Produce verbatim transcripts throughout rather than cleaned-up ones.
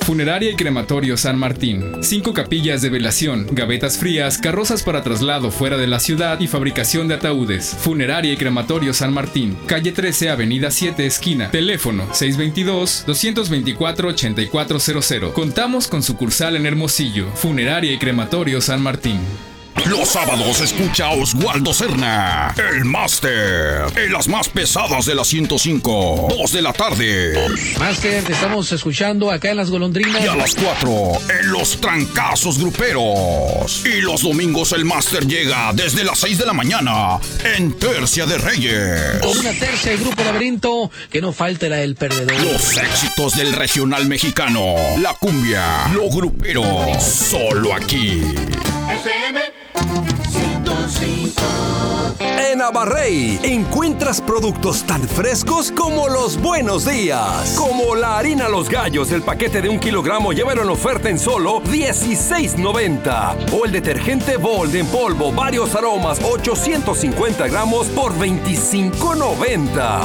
Funeraria y Crematorio San Martín. Cinco capillas de velación, gavetas frías, carrozas para traslado fuera de la ciudad y fabricación de ataúdes. Funeraria y Crematorio San Martín. Calle trece, Avenida siete, esquina. Teléfono seis dos dos, dos dos cuatro, ocho cuatro cero cero. Contamos con sucursal en Hermosillo. Funeraria y Crematorio San Martín. Los sábados escucha a Oswaldo Cerna, el máster, en las más pesadas de la ciento cinco, dos de la tarde. Máster, te estamos escuchando acá en Las Golondrinas. Y a las cuatro, en los trancazos gruperos. Y los domingos el máster llega desde las seis de la mañana, en Tercia de Reyes. Con una tercia del Grupo Laberinto, que no falte la del perdedor. Los éxitos del regional mexicano, la cumbia, lo grupero, solo aquí. F M ciento cinco. En Abarrey encuentras productos tan frescos como los buenos días. Como la harina Los Gallos, el paquete de un kilogramo lleva en oferta en solo dieciséis noventa. O el detergente Bold en polvo, varios aromas, ochocientos cincuenta gramos por veinticinco noventa.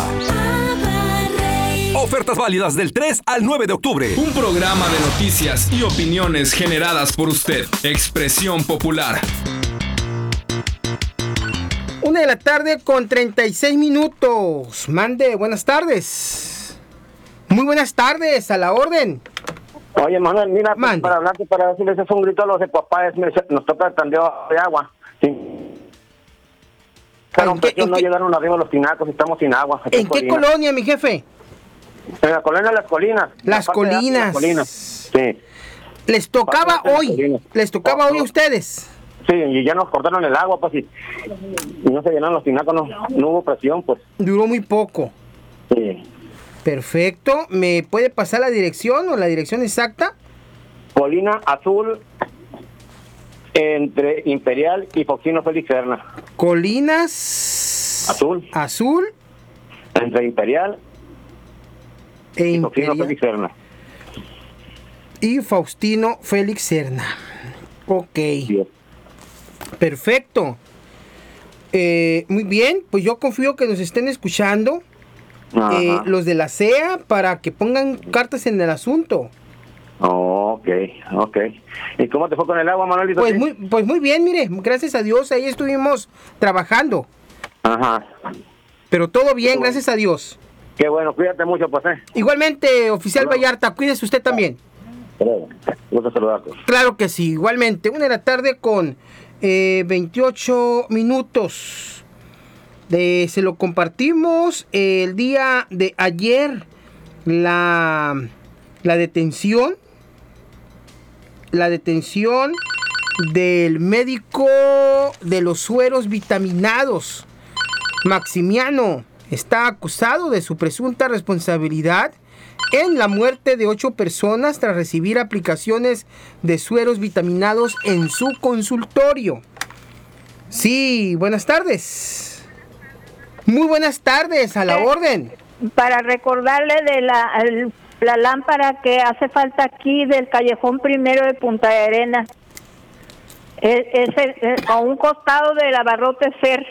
Ofertas válidas del tres al nueve de octubre. Un programa de noticias y opiniones generadas por usted. Expresión Popular. Una de la tarde con treinta y seis minutos. Mande, buenas tardes. Muy buenas tardes, a la orden. Oye, Manuel, mira, pues, para hablarte, para decirles es un grito a los de papá, es, nos toca el tandeo de agua. Sí. Pero ¿En qué, no qué? llegaron arriba los tinacos, estamos sin agua. ¿En qué Colinas. colonia, mi jefe? En la colonia de Las Colinas. Las Colinas. Las Colinas, sí. Les tocaba hoy, les tocaba hoy a ustedes. Sí, y ya nos cortaron el agua, pues, y, y no se llenaron los tinacos, no, no hubo presión, pues. Duró muy poco. Sí. Perfecto. ¿Me puede pasar la dirección o la dirección exacta? Colina Azul, entre Imperial y Faustino Félix Serna. Colinas Azul. Azul. Entre Imperial e y Faustino Imperial. Félix Serna. Y Faustino Félix Serna. Ok. Sí. Perfecto. Eh, muy bien, pues yo confío que nos estén escuchando eh, los de la C E A para que pongan cartas en el asunto. Oh, ok, ok. ¿Y cómo te fue con el agua, Manuelito? Pues muy, pues muy bien, mire, gracias a Dios, ahí estuvimos trabajando. Ajá. Pero todo bien, gracias a Dios. Qué bueno, cuídate mucho, pues, eh. Igualmente, oficial Hola. Vallarta, cuídese usted también. Gusto saludarte. Claro que sí, igualmente. Una de la tarde con eh, veintiocho minutos. De, se lo compartimos el día de ayer. La, la detención. La detención del médico de los sueros vitaminados. Maximiano está acusado de su presunta responsabilidad en la muerte de ocho personas tras recibir aplicaciones de sueros vitaminados en su consultorio. Sí, buenas tardes. Muy buenas tardes, a la orden. Para recordarle de la, el, la lámpara que hace falta aquí del Callejón Primero de Punta de Arenas. Es, es, el, es a un costado del Abarrotes Fer.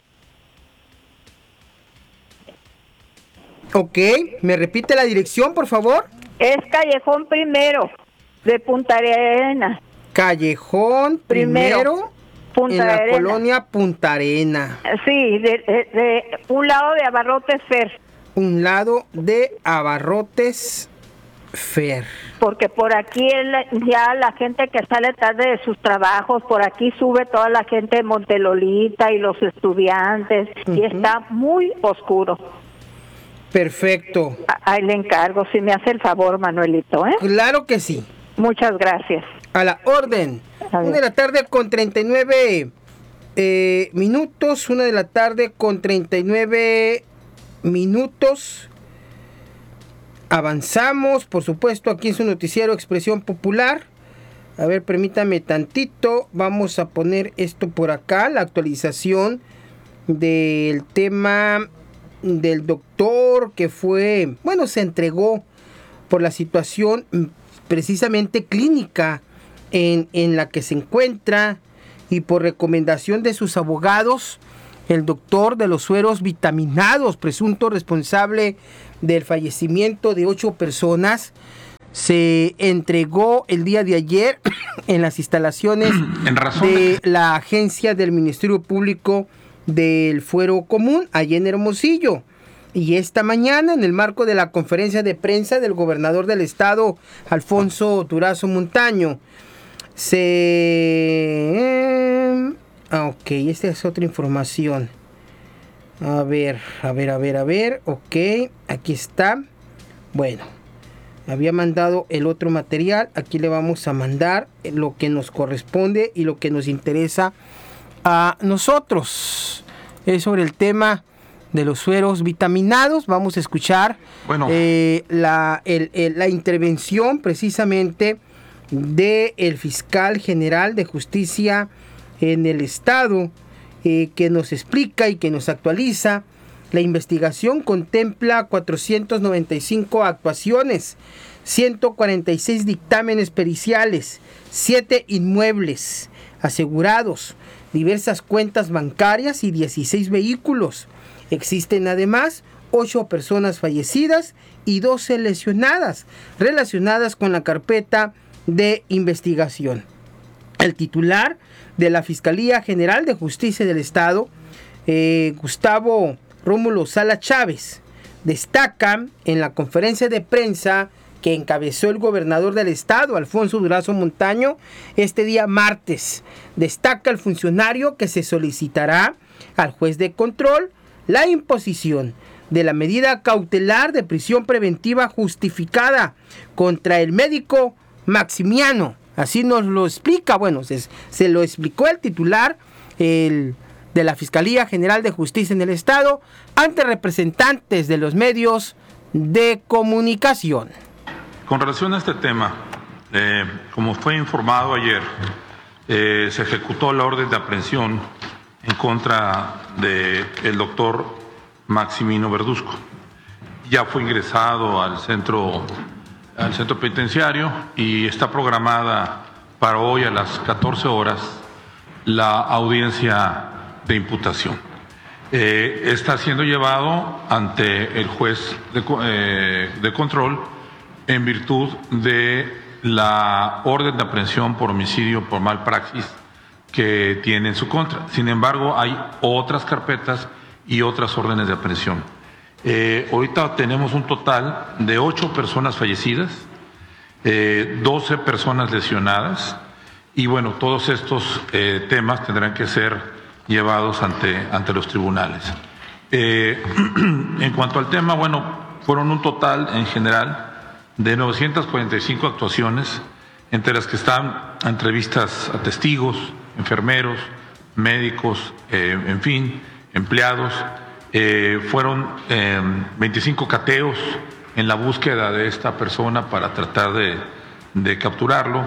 Ok, ¿me repite la dirección, por favor? Es Callejón Primero de Punta de Arenas. Callejón Primero, Primero Punta en la Arena. colonia Punta Arena. Sí, de, de, de un lado de Abarrotes Fer. Un lado de Abarrotes Fer. Porque por aquí el, ya la gente que sale tarde de sus trabajos, por aquí sube toda la gente de Montelolita y los estudiantes, uh-huh. Y está muy oscuro. Perfecto. Ahí le encargo, si me hace el favor, Manuelito, ¿eh? Claro que sí. Muchas gracias. A la orden. Una de la tarde con treinta y nueve eh, minutos. Una de la tarde con treinta y nueve minutos. Avanzamos, por supuesto, aquí en su noticiero Expresión Popular. A ver, permítame tantito. Vamos a poner esto por acá, la actualización del tema del doctor que fue, bueno, se entregó por la situación precisamente clínica en, en la que se encuentra y por recomendación de sus abogados, el doctor de los sueros vitaminados, presunto responsable del fallecimiento de ocho personas, se entregó el día de ayer en las instalaciones en razón de, de la agencia del Ministerio Público del Fuero Común, allá en Hermosillo. Y esta mañana, en el marco de la conferencia de prensa del gobernador del estado, Alfonso Durazo Montaño, se... Ah, ok, esta es otra información. A ver, a ver, a ver, a ver. Ok, aquí está. Bueno, había mandado el otro material. Aquí le vamos a mandar lo que nos corresponde y lo que nos interesa a nosotros. Es sobre el tema de los sueros vitaminados. Vamos a escuchar bueno. eh, la, el, el, la intervención precisamente del fiscal general de justicia en el estado, eh, que nos explica y que nos actualiza. La investigación contempla cuatrocientas noventa y cinco actuaciones, ciento cuarenta y seis dictámenes periciales, siete inmuebles asegurados, diversas cuentas bancarias y dieciséis vehículos. Existen además ocho personas fallecidas y doce lesionadas relacionadas con la carpeta de investigación. El titular de la Fiscalía General de Justicia del Estado, eh, Gustavo Rómulo Sala Chávez, destaca en la conferencia de prensa que encabezó el gobernador del estado, Alfonso Durazo Montaño, este día martes. Destaca el funcionario que se solicitará al juez de control la imposición de la medida cautelar de prisión preventiva justificada contra el médico Maximiano. Así nos lo explica, bueno, se, se lo explicó el titular el, de la Fiscalía General de Justicia en el Estado ante representantes de los medios de comunicación. Con relación a este tema, eh, como fue informado ayer, eh, se ejecutó la orden de aprehensión en contra del doctor Maximino Verduzco. Ya fue ingresado al centro al centro penitenciario y está programada para hoy a las catorce horas la audiencia de imputación. Eh, está siendo llevado ante el juez de, eh, de control en virtud de la orden de aprehensión por homicidio por malpraxis que tiene en su contra. Sin embargo, hay otras carpetas y otras órdenes de aprehensión. Eh, ahorita tenemos un total de ocho personas fallecidas, eh, doce personas lesionadas y bueno, todos estos eh, temas tendrán que ser llevados ante, ante los tribunales. Eh, en cuanto al tema, bueno, fueron un total en general de novecientas cuarenta y cinco actuaciones, entre las que están entrevistas a testigos, enfermeros, médicos, eh, en fin, empleados. Eh, fueron eh, veinticinco cateos en la búsqueda de esta persona para tratar de, de capturarlo.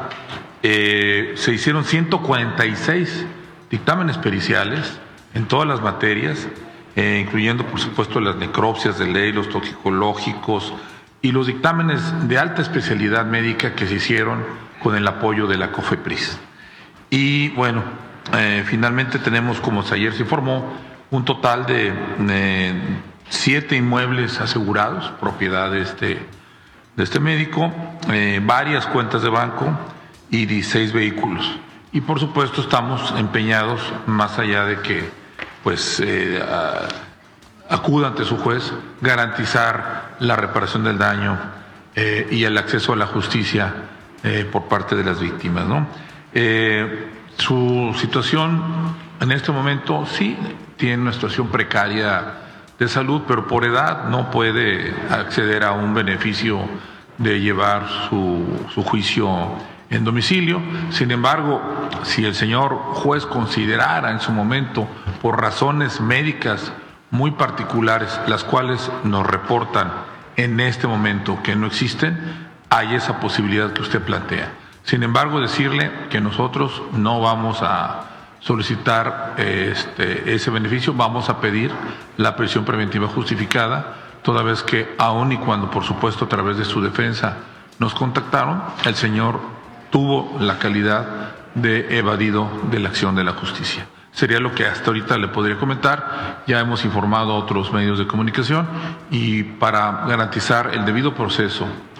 Eh, se hicieron ciento cuarenta y seis dictámenes periciales en todas las materias, eh, incluyendo por supuesto las necropsias de ley, los toxicológicos y los dictámenes de alta especialidad médica que se hicieron con el apoyo de la COFEPRIS. Y bueno, eh, finalmente tenemos, como ayer se informó, un total de eh, siete inmuebles asegurados, propiedad de este, de este médico, eh, varias cuentas de banco y dieciséis vehículos. Y por supuesto estamos empeñados, más allá de que pues eh, a, acuda ante su juez, garantizar la reparación del daño eh, y el acceso a la justicia eh, por parte de las víctimas, ¿no? Eh, su situación en este momento sí tiene una situación precaria de salud, pero por edad no puede acceder a un beneficio de llevar su, su juicio en domicilio. Sin embargo, si el señor juez considerara en su momento, por razones médicas muy particulares, las cuales nos reportan en este momento que no existen, hay esa posibilidad que usted plantea. Sin embargo, decirle que nosotros no vamos a solicitar este, ese beneficio, vamos a pedir la prisión preventiva justificada, toda vez que aun y cuando, por supuesto, a través de su defensa nos contactaron, el señor tuvo la calidad de evadido de la acción de la justicia. Sería lo que hasta ahorita le podría comentar. Ya hemos informado a otros medios de comunicación y para garantizar el debido proceso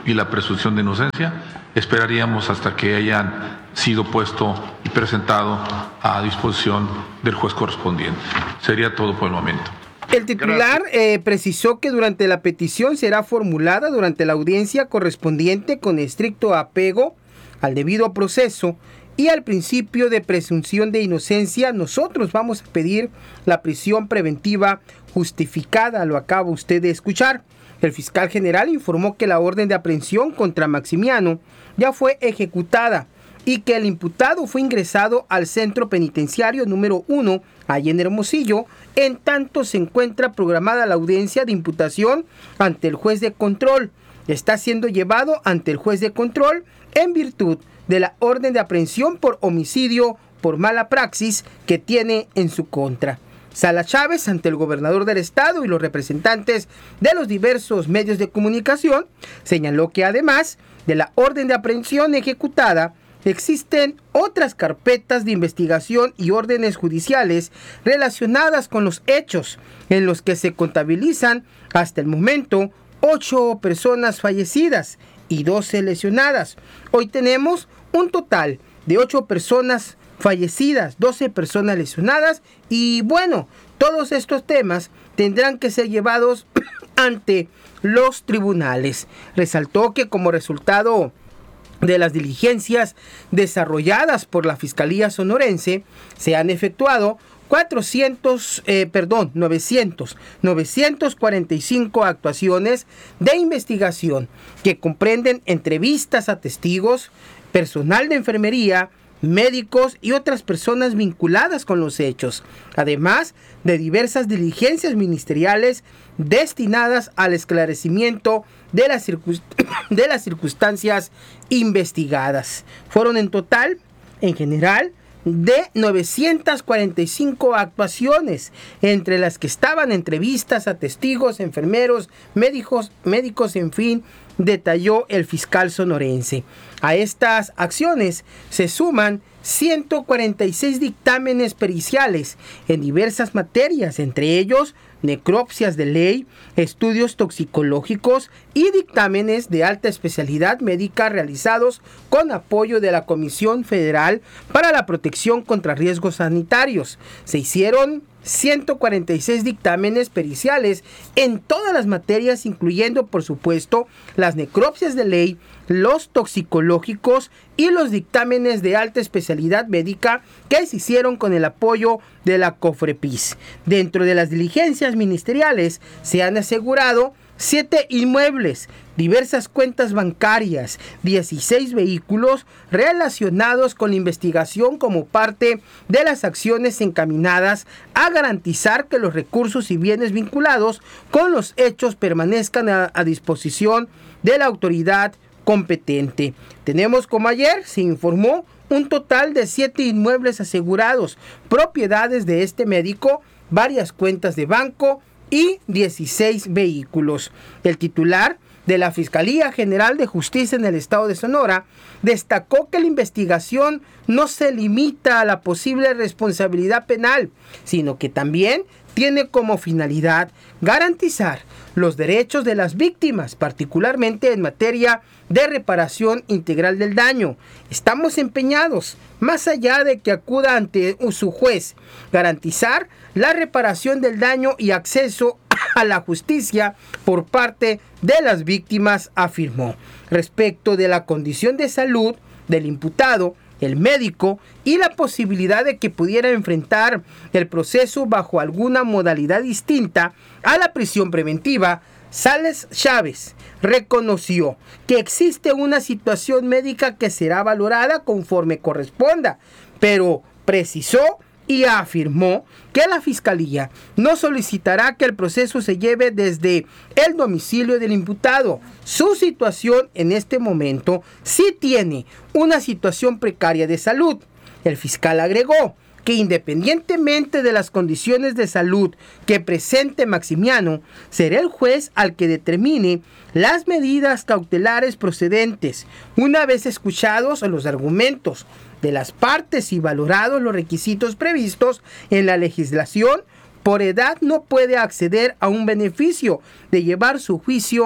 y la presunción de inocencia, esperaríamos hasta que hayan sido puesto y presentado a disposición del juez correspondiente. Sería todo por el momento. El titular eh, precisó que durante la petición será formulada durante la audiencia correspondiente con estricto apego al debido proceso y al principio de presunción de inocencia. Nosotros vamos a pedir la prisión preventiva justificada, lo acaba usted de escuchar. El fiscal general informó que la orden de aprehensión contra Maximiano ya fue ejecutada y que el imputado fue ingresado al centro penitenciario número uno, allí en Hermosillo, en tanto se encuentra programada la audiencia de imputación ante el juez de control. Está siendo llevado ante el juez de control en virtud de la orden de aprehensión por homicidio por mala praxis que tiene en su contra. Sala Chávez, ante el gobernador del estado y los representantes de los diversos medios de comunicación, señaló que además de la orden de aprehensión ejecutada, existen otras carpetas de investigación y órdenes judiciales relacionadas con los hechos, en los que se contabilizan hasta el momento ocho personas fallecidas y doce lesionadas. Hoy tenemos un total de ocho personas fallecidas, doce personas lesionadas y bueno, todos estos temas tendrán que ser llevados ante los tribunales. Resaltó que como resultado de las diligencias desarrolladas por la Fiscalía Sonorense, se han efectuado cuatrocientos, eh, perdón, novecientos, novecientos cuarenta y cinco actuaciones de investigación que comprenden entrevistas a testigos, personal de enfermería, médicos y otras personas vinculadas con los hechos, además de diversas diligencias ministeriales destinadas al esclarecimiento de las, circunst- de las circunstancias investigadas. Fueron en total, en general, de novecientas cuarenta y cinco actuaciones, entre las que estaban entrevistas a testigos, enfermeros, médicos, médicos, en fin, detalló el fiscal sonorense. A estas acciones se suman ciento cuarenta y seis dictámenes periciales en diversas materias, entre ellos necropsias de ley, estudios toxicológicos y dictámenes de alta especialidad médica realizados con apoyo de la Comisión Federal para la Protección contra Riesgos Sanitarios. Se hicieron ciento cuarenta y seis dictámenes periciales en todas las materias, incluyendo, por supuesto, las necropsias de ley, los toxicológicos y los dictámenes de alta especialidad médica que se hicieron con el apoyo de la COFREPIS. Dentro de las diligencias ministeriales se han asegurado siete inmuebles, diversas cuentas bancarias, dieciséis vehículos relacionados con la investigación como parte de las acciones encaminadas a garantizar que los recursos y bienes vinculados con los hechos permanezcan a, a disposición de la autoridad competente. Tenemos, como ayer se informó, un total de siete inmuebles asegurados, propiedades de este médico, varias cuentas de banco y dieciséis vehículos. El titular de la Fiscalía General de Justicia en el estado de Sonora destacó que la investigación no se limita a la posible responsabilidad penal, sino que también tiene como finalidad garantizar los derechos de las víctimas, particularmente en materia de reparación integral del daño. Estamos empeñados, más allá de que acuda ante su juez, garantizar la reparación del daño y acceso a la justicia por parte de las víctimas, afirmó. Respecto de la condición de salud del imputado, el médico y la posibilidad de que pudiera enfrentar el proceso bajo alguna modalidad distinta a la prisión preventiva, Sales Chávez reconoció que existe una situación médica que será valorada conforme corresponda, pero precisó y afirmó que la Fiscalía no solicitará que el proceso se lleve desde el domicilio del imputado. Su situación en este momento sí tiene una situación precaria de salud. El fiscal agregó que independientemente de las condiciones de salud que presente Maximiano, será el juez al que determine las medidas cautelares procedentes, una vez escuchados los argumentos de las partes y valorados los requisitos previstos en la legislación. Por edad no puede acceder a un beneficio de llevar su juicio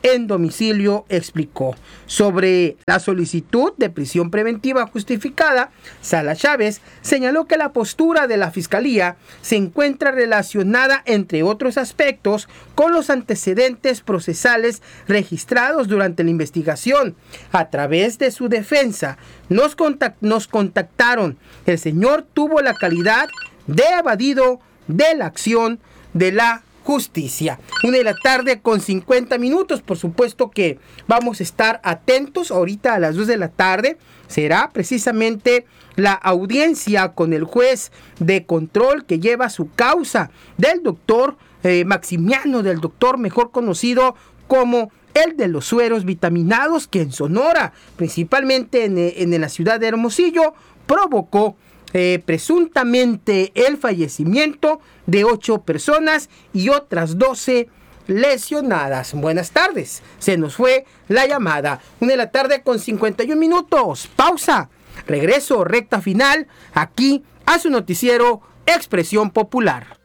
en domicilio, explicó. Sobre la solicitud de prisión preventiva justificada, Sala Chávez señaló que la postura de la Fiscalía se encuentra relacionada, entre otros aspectos, con los antecedentes procesales registrados durante la investigación. A través de su defensa, nos, contact- nos contactaron. El señor tuvo la calidad de evadido de la acción de la justicia. Una de la tarde con cincuenta minutos. Por supuesto que vamos a estar atentos. Ahorita a las dos de la tarde será precisamente la audiencia con el juez de control que lleva su causa del doctor eh, Maximiano, del doctor mejor conocido como el de los sueros vitaminados, que en Sonora, principalmente en, en la ciudad de Hermosillo, provocó Eh, presuntamente el fallecimiento de ocho personas y otras doce lesionadas. Buenas tardes, se nos fue la llamada. Una de la tarde con cincuenta y un minutos. Pausa. Regreso, recta final, aquí a su noticiero Expresión Popular.